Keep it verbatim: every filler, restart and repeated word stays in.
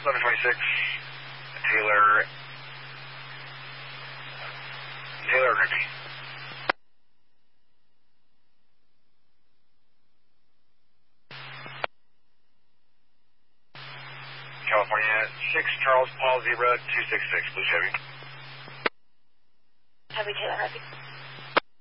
eleven twenty-six, Taylor, Taylor Rigby. California, six Charles Paul Zebra, two six six, Blue Chevy. Chevy Taylor Rigby.